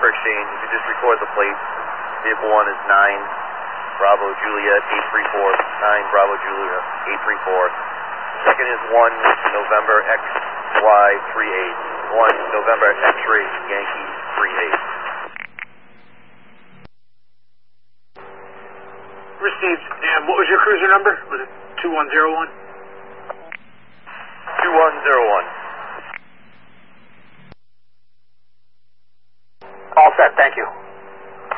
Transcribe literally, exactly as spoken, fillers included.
exchange. If you just record the plate, vehicle one is nine Bravo Juliet eight three four, nine Bravo Juliet eight three four. Second is one November X Y three eight, one November X-ray Yankee three eight. Received. And what was your cruiser number? Was it two one zero one? two one zero one. All set, thank you.